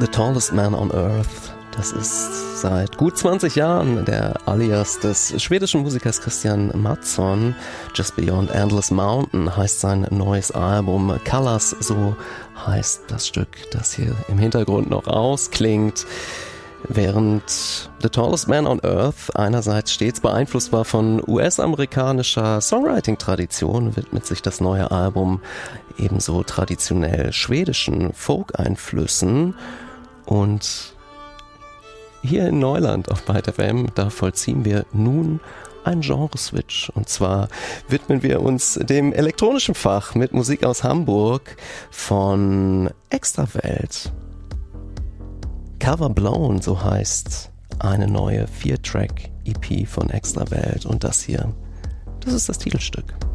The Tallest Man on Earth. Das ist seit gut 20 Jahren der Alias des schwedischen Musikers Christian Mattsson. Just Beyond Endless Mountain heißt sein neues Album. Colors, so heißt das Stück, das hier im Hintergrund noch ausklingt. Während The Tallest Man on Earth einerseits stets beeinflusst war von US-amerikanischer Songwriting-Tradition, widmet sich das neue Album ebenso traditionell schwedischen Folk-Einflüssen. Und hier in Neuland auf Byte FM, da vollziehen wir nun einen Genreswitch. Und zwar widmen wir uns dem elektronischen Fach mit Musik aus Hamburg von Extrawelt. Cover Blown, so heißt eine neue 4-Track-EP von Extrawelt. Und das hier, das ist das Titelstück.